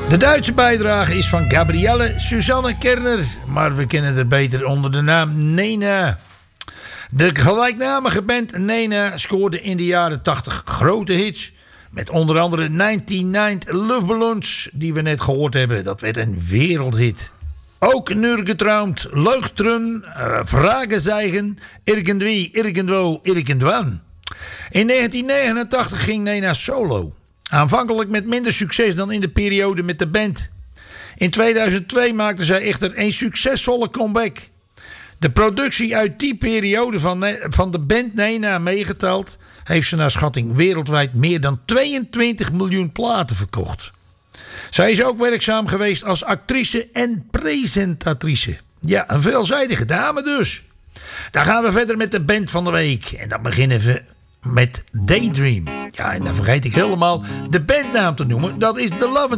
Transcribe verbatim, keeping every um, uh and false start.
De Duitse bijdrage is van Gabrielle Susanne Kerner, maar we kennen haar beter onder de naam Nena. De gelijknamige band Nena scoorde in de jaren tachtig grote hits. Met onder andere negenennegentig Love Balloons, die we net gehoord hebben. Dat werd een wereldhit. Ook Nurgetraumd, Leuchtren, uh, Fragezeichen, Irgendwie, Irgendwo, Irgendwann. In negentien negenentachtig ging Nena solo. Aanvankelijk met minder succes dan in de periode met de band. In tweeduizend twee maakte zij echter een succesvolle comeback. De productie uit die periode van, van de band Nena meegeteld, heeft ze naar schatting wereldwijd meer dan tweeëntwintig miljoen platen verkocht. Zij is ook werkzaam geweest als actrice en presentatrice. Ja, een veelzijdige dame dus. Dan gaan we verder met de band van de week. En dan beginnen we met Daydream. Ja, en dan vergeet ik helemaal de bandnaam te noemen. Dat is The Lovin'